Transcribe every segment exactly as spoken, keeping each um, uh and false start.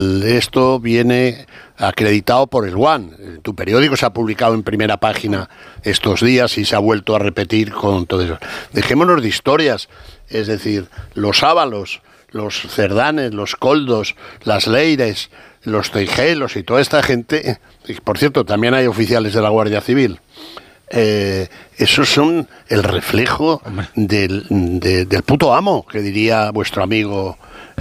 Esto viene acreditado por el One. Tu periódico se ha publicado en primera página estos días y se ha vuelto a repetir con todo eso. Dejémonos de historias, es decir, los Ábalos, los Cerdanes, los Coldos, las Leires, los Teijelos y toda esta gente, y por cierto, también hay oficiales de la Guardia Civil, eh, esos son el reflejo del, de, del puto amo, que diría vuestro amigo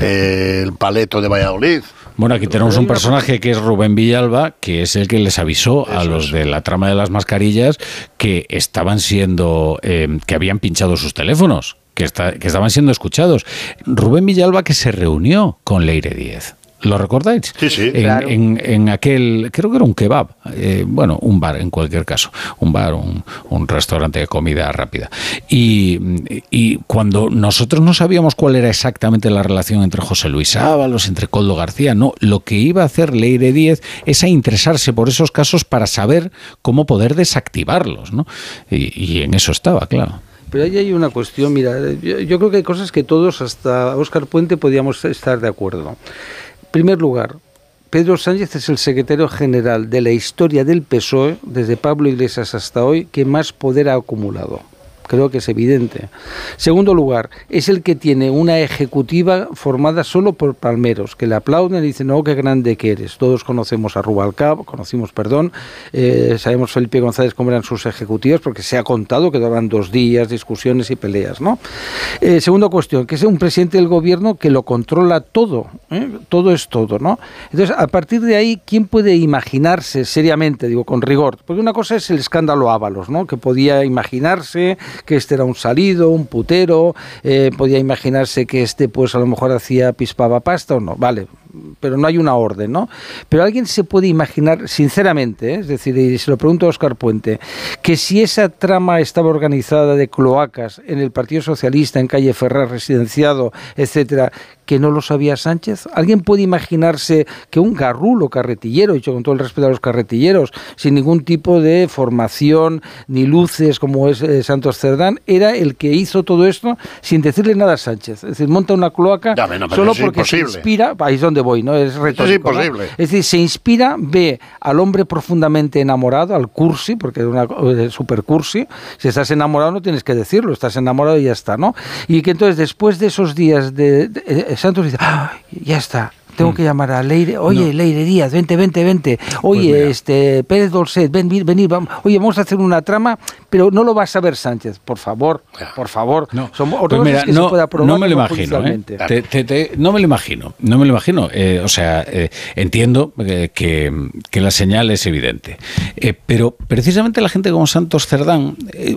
eh, el Paleto de Valladolid. Bueno, aquí tenemos un personaje que es Rubén Villalba, que es el que les avisó a los es. de la trama de las mascarillas que estaban siendo, eh, que habían pinchado sus teléfonos, que, está, que estaban siendo escuchados. Rubén Villalba, que se reunió con Leire Díez. ¿Lo recordáis? Sí, sí. En, Claro. en, en aquel, creo que era un kebab, eh, bueno, un bar en cualquier caso, un bar, un, un restaurante de comida rápida. Y, y cuando nosotros no sabíamos cuál era exactamente la relación entre José Luis Ábalos, entre Koldo García, no, lo que iba a hacer Leire Díez es a interesarse por esos casos para saber cómo poder desactivarlos, ¿no? Y, y en eso estaba, claro. Pero ahí hay una cuestión, mira, yo, yo creo que hay cosas que todos, hasta Óscar Puente, podíamos estar de acuerdo. En primer lugar, Pedro Sánchez es el secretario general de la historia del P S O E, desde Pablo Iglesias hasta hoy, que más poder ha acumulado. Creo que es evidente. Segundo lugar, es el que tiene una ejecutiva formada solo por palmeros, que le aplauden y dicen, no, qué grande que eres. Todos conocemos a Rubalcaba, conocimos, perdón, eh, sabemos Felipe González cómo eran sus ejecutivas, porque se ha contado que duraban dos días, discusiones y peleas, ¿no? Eh, segunda cuestión, que es un presidente del gobierno que lo controla todo, ¿eh? Todo es todo, ¿no? Entonces, a partir de ahí, ¿quién puede imaginarse seriamente, digo, con rigor? Porque una cosa es el escándalo Ábalos, ¿no? Que podía imaginarse que este era un salido, un putero, eh, podía imaginarse que este pues a lo mejor hacía pispaba pasta o no, vale, pero no hay una orden, ¿no? Pero alguien se puede imaginar, sinceramente, ¿eh? Es decir, y se lo pregunto a Óscar Puente, que si esa trama estaba organizada de cloacas en el Partido Socialista, en calle Ferrer, residenciado, etcétera, que no lo sabía Sánchez. ¿Alguien puede imaginarse que un garrulo carretillero, dicho con todo el respeto a los carretilleros, sin ningún tipo de formación ni luces como es eh, Santos Cerdán, era el que hizo todo esto sin decirle nada a Sánchez? Es decir, monta una cloaca Ya, bueno, solo es porque imposible. se inspira, ahí es donde voy, ¿no? Es retórico, es imposible. ¿no? Es decir, se inspira, ve al hombre profundamente enamorado, al cursi, porque es una eh, super cursi. Si estás enamorado no tienes que decirlo, estás enamorado y ya está, ¿no? Y que entonces después de esos días de, de, de Santos dice, ¡ah, ya está! Tengo que llamar a Leire, oye, no. Leire Díaz, vente, vente, vente. Oye, pues este Pérez Dolcet, ven, ven, venid, vamos. Oye, vamos a hacer una trama, pero no lo va a saber Sánchez, por favor, por favor. No, Son pues mira, que no, se pueda probar no me lo imagino, ¿eh? te, te, te, no me lo imagino, no me lo imagino. Eh, o sea, eh, entiendo eh, que, que la señal es evidente, eh, pero precisamente la gente como Santos Cerdán, eh,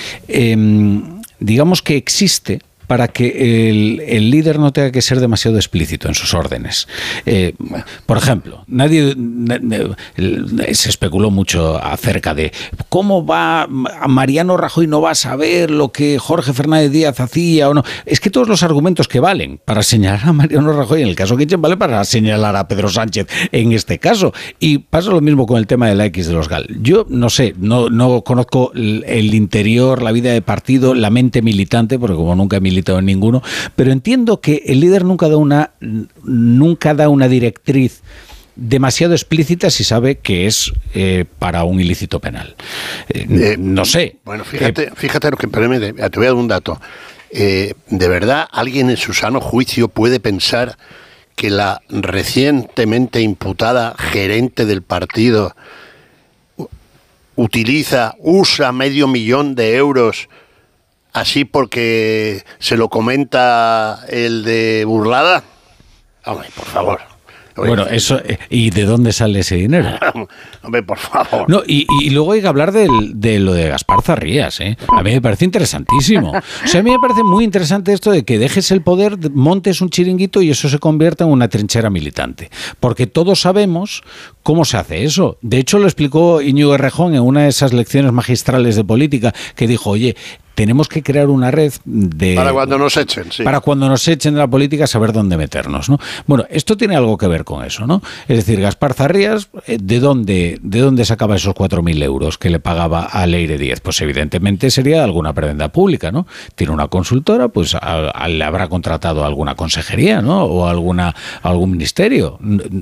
eh, digamos que existe para que el, el líder no tenga que ser demasiado explícito en sus órdenes. Eh, por ejemplo, nadie se especuló mucho acerca de cómo va Mariano Rajoy no va a saber lo que Jorge Fernández Díaz hacía o no. Es que todos los argumentos que valen para señalar a Mariano Rajoy en el caso Kitchen vale para señalar a Pedro Sánchez en este caso. Y pasa lo mismo con el tema de la X de los Gal. Yo no sé, no, no conozco el, el interior, la vida de partido, la mente militante, porque como nunca he militado en ninguno, pero entiendo que el líder nunca da una nunca da una directriz demasiado explícita si sabe que es eh, para un ilícito penal. Eh, eh, no sé. Bueno, fíjate, eh, fíjate lo que te voy a dar un dato. Eh, ¿De verdad alguien en su sano juicio puede pensar que la recientemente imputada gerente del partido utiliza, usa medio millón de euros así porque se lo comenta el de Burlada? Hombre, por favor. Oye, bueno, eso, ¿y de dónde sale ese dinero? Hombre, por favor. No, y, y luego hay que hablar de, de lo de Gaspar Zarrías, ¿eh? A mí me parece interesantísimo. O sea, a mí me parece muy interesante esto de que dejes el poder, montes un chiringuito y eso se convierta en una trinchera militante. Porque todos sabemos cómo se hace eso. De hecho, lo explicó Íñigo Errejón en una de esas lecciones magistrales de política, que dijo, oye, tenemos que crear una red de... Para cuando nos echen, sí. Para cuando nos echen de la política, saber dónde meternos, ¿no? Bueno, esto tiene algo que ver con eso, ¿no? Es decir, Gaspar Zarrías, ¿de dónde, de dónde sacaba esos cuatro mil euros que le pagaba a Leire Díez? Pues evidentemente sería alguna prebenda pública, ¿no? Tiene una consultora, pues a, a, le habrá contratado alguna consejería, ¿no? O alguna algún ministerio.